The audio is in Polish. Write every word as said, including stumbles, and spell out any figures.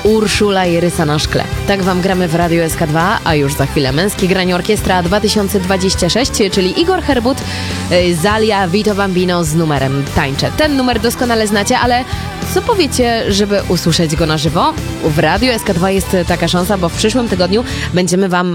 Urszula i Rysa na szkle. Tak wam gramy w Radiu S K dwa, a już za chwilę Męskie Granie Orkiestra dwa tysiące dwadzieścia sześć, czyli Igor Herbut, Zalia, Vito Bambino z numerem Tańczę. Ten numer doskonale znacie, ale co powiecie, żeby usłyszeć go na żywo? W Radiu S K dwa jest taka szansa, bo w przyszłym tygodniu będziemy wam